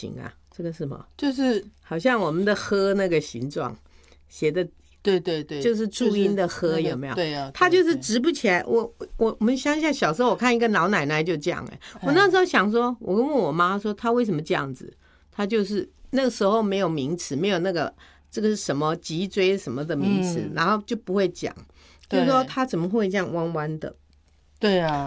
形啊？这个是什么？ 就是好像我们的喝那个形状写的， 对对对， 就是注音的喝， 就是有没有？ 对啊， 它就是对直不起来。我们乡下小时候，我看一个老奶奶就这样我那时候想说，我问我妈说，她为什么这样子？她就是那个时候没有名词，没有那个这个是什么脊椎什么的名词，然后就不会讲，就是说她怎么会这样弯弯的？ 对啊，